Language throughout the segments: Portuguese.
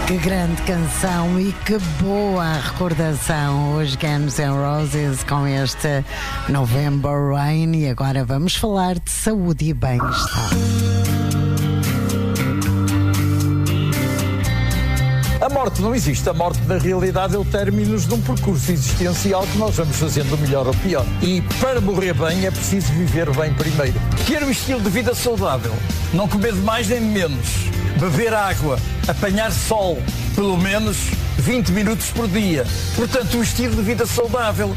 Que grande canção e que boa recordação, os Guns N' Roses com este November Rain. E agora vamos falar de saúde e bem-estar. A morte não existe. A morte, na realidade, é o término de um percurso existencial que nós vamos fazendo melhor ou pior. E para morrer bem é preciso viver bem primeiro. Ter um estilo de vida saudável, não comer de mais nem de menos, beber água, apanhar sol, pelo menos 20 minutos por dia. Portanto, um estilo de vida saudável.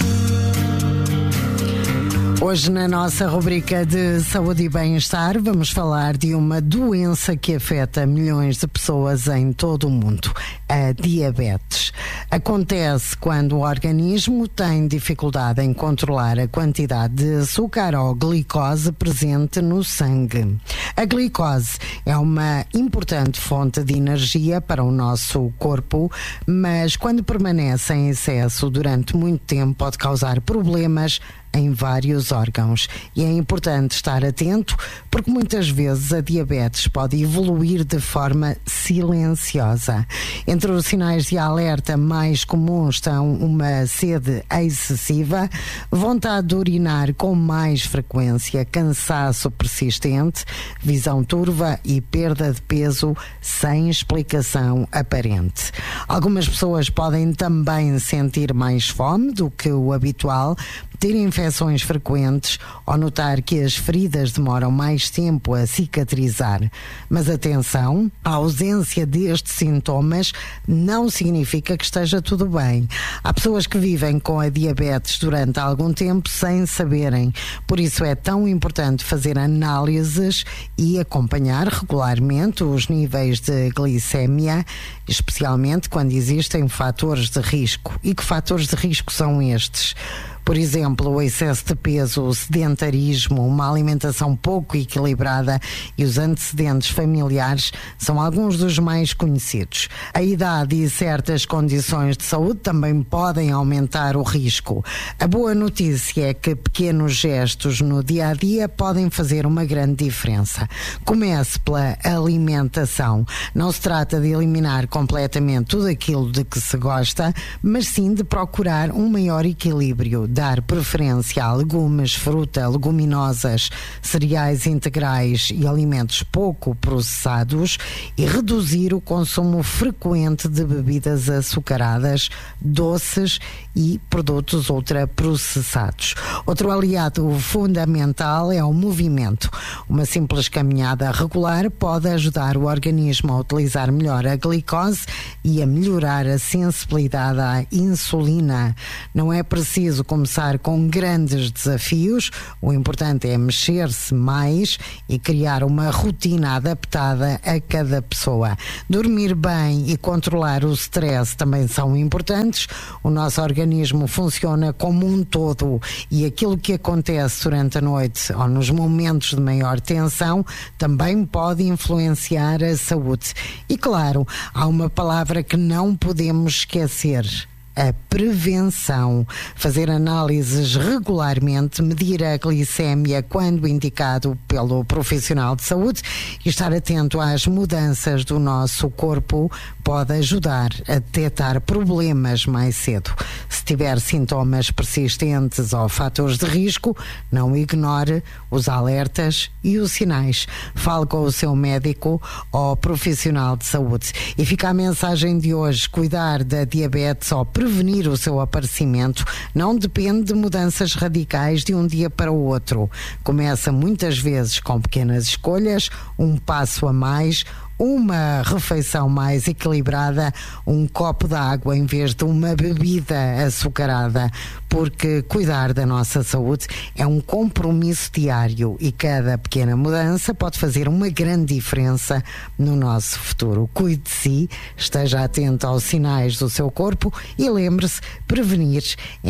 Hoje, na nossa rubrica de saúde e bem-estar, vamos falar de uma doença que afeta milhões de pessoas em todo o mundo, a diabetes. Acontece quando o organismo tem dificuldade em controlar a quantidade de açúcar ou glicose presente no sangue. A glicose é uma importante fonte de energia para o nosso corpo, mas quando permanece em excesso durante muito tempo pode causar problemas em vários órgãos. E é importante estar atento porque muitas vezes a diabetes pode evoluir de forma silenciosa. Entre os sinais de alerta mais comuns estão uma sede excessiva, vontade de urinar com mais frequência, cansaço persistente, visão turva e perda de peso sem explicação aparente. Algumas pessoas podem também sentir mais fome do que o habitual, ter infecções frequentes ou notar que as feridas demoram mais tempo a cicatrizar. Mas atenção, a ausência destes sintomas não significa que esteja tudo bem. Há pessoas que vivem com a diabetes durante algum tempo sem saberem. Por isso é tão importante fazer análises e acompanhar regularmente os níveis de glicémia, especialmente quando existem fatores de risco. E que fatores de risco são estes? Por exemplo, o excesso de peso, o sedentarismo, uma alimentação pouco equilibrada e os antecedentes familiares são alguns dos mais conhecidos. A idade e certas condições de saúde também podem aumentar o risco. A boa notícia é que pequenos gestos no dia-a-dia podem fazer uma grande diferença. Comece pela alimentação. Não se trata de eliminar completamente tudo aquilo de que se gosta, mas sim de procurar um maior equilíbrio, dar preferência a legumes, fruta, leguminosas, cereais integrais e alimentos pouco processados e reduzir o consumo frequente de bebidas açucaradas, doces e produtos ultraprocessados. Outro aliado fundamental é o movimento. Uma simples caminhada regular pode ajudar o organismo a utilizar melhor a glicose e a melhorar a sensibilidade à insulina. Não é preciso começar com grandes desafios, o importante é mexer-se mais e criar uma rotina adaptada a cada pessoa. Dormir bem e controlar o stress também são importantes. O nosso organismo funciona como um todo e aquilo que acontece durante a noite ou nos momentos de maior tensão também pode influenciar a saúde. E claro, há uma palavra que não podemos esquecer: a prevenção. Fazer análises regularmente, medir a glicémia quando indicado pelo profissional de saúde e estar atento às mudanças do nosso corpo pode ajudar a detectar problemas mais cedo. Se tiver sintomas persistentes ou fatores de risco, não ignore os alertas e os sinais. Fale com o seu médico ou profissional de saúde. E fica a mensagem de hoje: cuidar da diabetes ou prevenir o seu aparecimento não depende de mudanças radicais de um dia para o outro. Começa muitas vezes com pequenas escolhas, um passo a mais, uma refeição mais equilibrada, um copo de água em vez de uma bebida açucarada, porque cuidar da nossa saúde é um compromisso diário e cada pequena mudança pode fazer uma grande diferença no nosso futuro. Cuide de si, esteja atento aos sinais do seu corpo e lembre-se, prevenir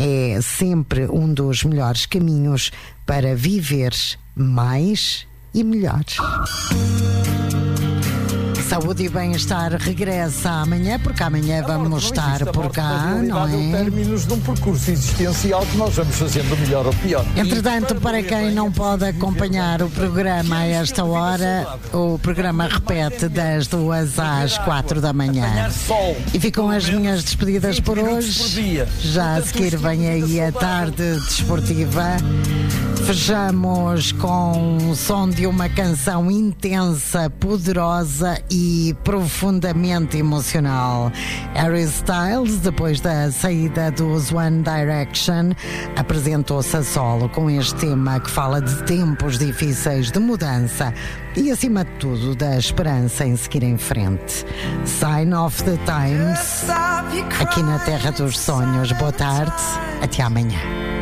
é sempre um dos melhores caminhos para viver mais e melhor. Saúde e Bem-Estar regressa amanhã, porque amanhã vamos estar por cá, não é? O término de um percurso existencial que nós vamos fazendo melhor ou pior. Entretanto, para quem não pode acompanhar o programa a esta hora, o programa repete das 2 às 4 da manhã. E ficam as minhas despedidas por hoje. Já a seguir vem aí a tarde desportiva. Fechamos com o som de uma canção intensa, poderosa e profundamente emocional. Harry Styles, depois da saída dos One Direction, apresentou-se a solo com este tema que fala de tempos difíceis, de mudança e, acima de tudo, da esperança em seguir em frente. Sign of the Times, aqui na Terra dos Sonhos. Boa tarde, até amanhã.